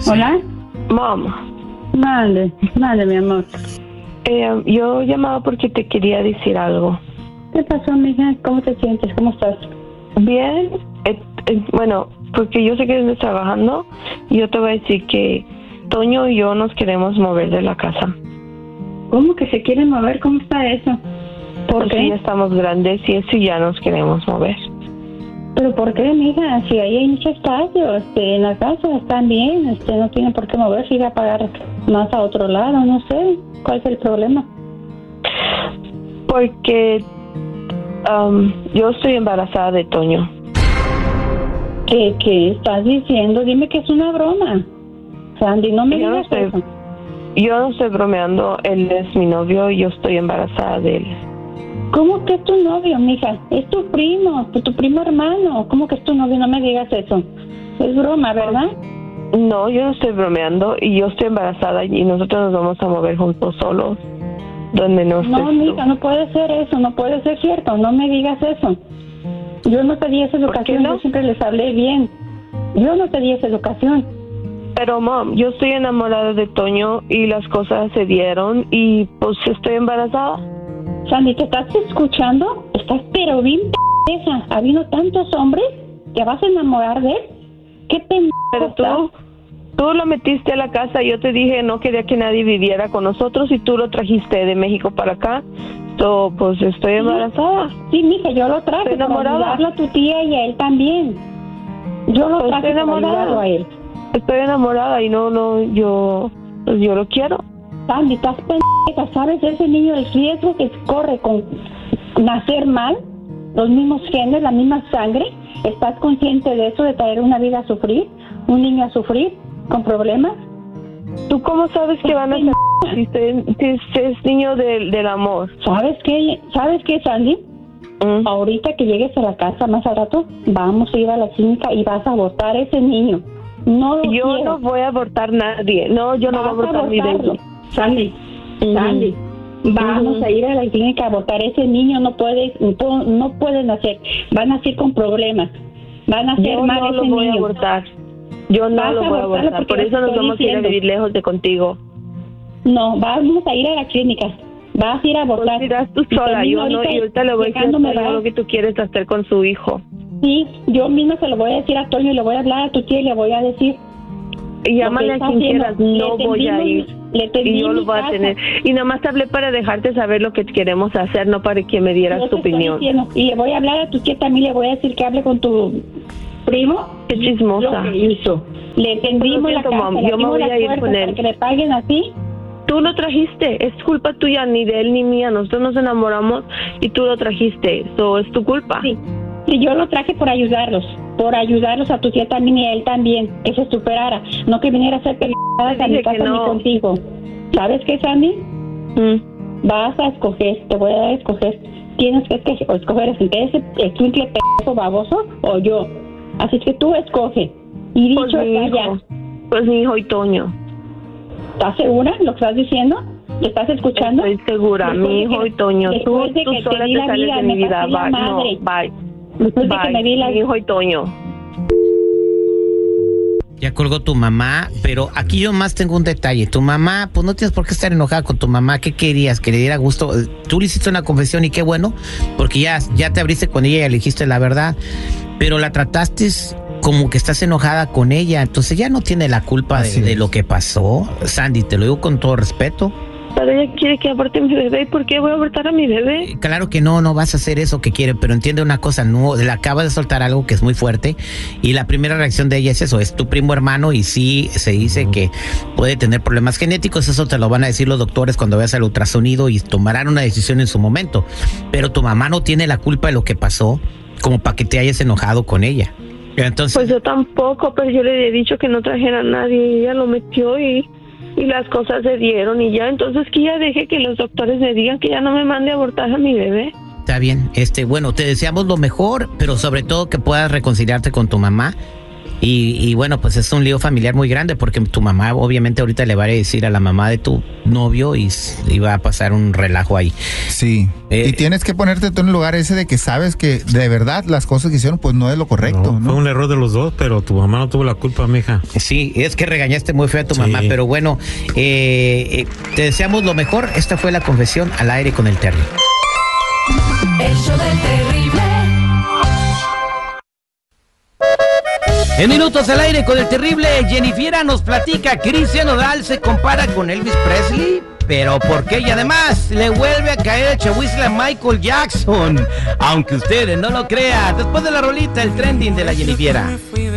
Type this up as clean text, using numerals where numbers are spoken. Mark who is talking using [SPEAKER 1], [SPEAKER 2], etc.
[SPEAKER 1] Hola.
[SPEAKER 2] Mamá.
[SPEAKER 1] Mande, mi amor.
[SPEAKER 2] Yo llamaba porque te quería decir algo.
[SPEAKER 1] ¿Qué pasó, mija? ¿Cómo te sientes? ¿Cómo estás?
[SPEAKER 2] Bien. Bueno, porque yo sé que estás trabajando y yo te voy a decir que Toño y yo nos queremos mover de la casa.
[SPEAKER 1] ¿Cómo que se quieren mover? ¿Cómo está eso? ¿Por qué?
[SPEAKER 2] Ya estamos grandes y eso ya nos queremos mover.
[SPEAKER 1] ¿Pero por qué, mija? Si ahí hay mucho espacio, en la casa están bien, no tienen por qué moverse, ir a pagar más a otro lado, no sé. ¿Cuál es el problema?
[SPEAKER 2] Porque yo estoy embarazada de Toño.
[SPEAKER 1] ¿Qué estás diciendo? Dime que es una broma. Sandy, no me digas eso.
[SPEAKER 2] Yo no estoy bromeando, él es mi novio y yo estoy embarazada de él.
[SPEAKER 1] ¿Cómo que es tu novio, mija? Es tu primo hermano. ¿Cómo que es tu novio? No me digas eso. Es broma, ¿verdad?
[SPEAKER 2] No, yo no estoy bromeando y yo estoy embarazada y nosotros nos vamos a mover juntos solos. Donde no
[SPEAKER 1] mija, no puede ser eso, no puede ser cierto. No me digas eso. Yo no te di esa educación, yo siempre les hablé bien. Yo no te di esa educación.
[SPEAKER 2] Pero, Mom, yo estoy enamorada de Toño y las cosas se dieron y pues estoy embarazada.
[SPEAKER 1] Sandy, ¿te estás escuchando? Estás pero bien pendeja. ¿Ha habido tantos hombres que vas a enamorar de él? ¿Qué pendeja?
[SPEAKER 2] Pero tú lo metiste a la casa y yo te dije no quería que nadie viviera con nosotros y tú lo trajiste de México para acá. Pues estoy embarazada.
[SPEAKER 1] Sí, mija, yo lo traje para ayudarlo a tu tía y a él también. Yo lo traje para ayudarlo a él.
[SPEAKER 2] Estoy enamorada y yo lo quiero.
[SPEAKER 1] Sandy, estás pendeja, ¿sabes? Ese niño, el riesgo que corre con nacer mal, los mismos genes, la misma sangre. ¿Estás consciente de eso, de traer una vida a sufrir? ¿Un niño a sufrir con problemas?
[SPEAKER 2] ¿Tú cómo sabes que van a ser si es niño del amor?
[SPEAKER 1] ¿Sabes qué, Sandy? Ahorita que llegues a la casa más al rato, vamos a ir a la clínica y vas a abortar a ese niño.
[SPEAKER 2] Yo no voy a abortar a nadie. No, yo no voy a abortar mi bebé.
[SPEAKER 1] Sandy, vamos a ir a la clínica a abortar. Ese niño no puede nacer. Va a nacer con problemas. Van a hacer mal ese niño.
[SPEAKER 2] Yo no lo voy a abortar. Yo no lo voy a abortar. Por eso nos vamos a ir a vivir lejos de contigo.
[SPEAKER 1] No, vamos a ir a la clínica. Vas a ir a abortar.
[SPEAKER 2] Pues irás tú sola. Yo no, y ahorita le voy a decir lo que tú quieres hacer con su hijo.
[SPEAKER 1] Sí, yo misma se lo voy a decir a Toño y le voy a hablar a tu tía y le voy a decir.
[SPEAKER 2] Y llámale a quien quieras, no voy a ir. Y yo lo voy a tener. Y nada más te hablé para dejarte saber lo que queremos hacer, no para que me dieras tu opinión.
[SPEAKER 1] Y le voy a hablar a tu tía también, le voy a decir que hable con tu primo.
[SPEAKER 2] Qué chismosa.
[SPEAKER 1] Lo que hizo. Le tendimos la casa,
[SPEAKER 2] yo me voy a ir con él.
[SPEAKER 1] Para que le paguen así.
[SPEAKER 2] Tú lo trajiste, es culpa tuya, ni de él ni mía. Nosotros nos enamoramos y tú lo trajiste. Eso es tu culpa.
[SPEAKER 1] Sí, yo lo traje por ayudarlos a tu tía también y a él también, que se superara, no que viniera a hacer peleadas a mi casa ni contigo. ¿Sabes qué, Sandy? Vas a escoger, te voy a dar a escoger. Tienes que escoger entre ese escuincle pedazo baboso o yo. Así que tú escoge. Y dicho ya.
[SPEAKER 2] Pues mi hijo y Toño.
[SPEAKER 1] ¿Estás segura lo que estás diciendo? ¿Te estás escuchando?
[SPEAKER 2] Estoy segura, mi hijo y Toño. Tú sola te sales de mi vida. Bye.
[SPEAKER 1] Después de que me di
[SPEAKER 2] mi hijo y Toño.
[SPEAKER 3] Ya colgó tu mamá, pero aquí yo más tengo un detalle. Tu mamá, pues no tienes por qué estar enojada con tu mamá. ¿Qué querías? ¿Que le diera gusto? Tú le hiciste una confesión y qué bueno, porque ya te abriste con ella y le dijiste la verdad, pero la trataste como que estás enojada con ella, entonces ya no tiene la culpa de lo que pasó. Sandy, te lo digo con todo respeto.
[SPEAKER 2] Pero ella quiere que aborte a mi bebé. ¿Por qué voy a abortar a mi bebé?
[SPEAKER 3] Claro que no vas a hacer eso que quiere, pero entiende una cosa, no, le acabas de soltar algo que es muy fuerte y la primera reacción de ella es eso, es tu primo hermano y sí se dice que puede tener problemas genéticos, eso te lo van a decir los doctores cuando veas el ultrasonido y tomarán una decisión en su momento, pero tu mamá no tiene la culpa de lo que pasó como para que te hayas enojado con ella. Entonces,
[SPEAKER 2] pues yo tampoco, pero yo le he dicho que no trajera a nadie y ella lo metió y las cosas se dieron y ya, entonces que ya deje que los doctores me digan que ya no me mande a abortar a mi bebé.
[SPEAKER 3] Está bien, bueno, te deseamos lo mejor, pero sobre todo que puedas reconciliarte con tu mamá Y bueno, pues es un lío familiar muy grande porque tu mamá obviamente ahorita le va a decir a la mamá de tu novio y va a pasar un relajo ahí.
[SPEAKER 4] Sí, y tienes que ponerte tú en el lugar ese de que sabes que de verdad las cosas que hicieron pues no es lo correcto, ¿no?
[SPEAKER 5] Fue un error de los dos, pero tu mamá no tuvo la culpa, mija.
[SPEAKER 3] Sí, es que regañaste muy feo a tu mamá, pero bueno, te deseamos lo mejor. Esta fue la confesión al aire con el Terry.
[SPEAKER 6] El show del terrible.
[SPEAKER 3] En Minutos al Aire con el Terrible, Jennifiera nos platica, Cristian Nodal se compara con Elvis Presley, pero ¿por qué? Y además le vuelve a caer el chahuizle a Michael Jackson, aunque ustedes no lo crean. Después de la rolita, el trending de la Jennifiera.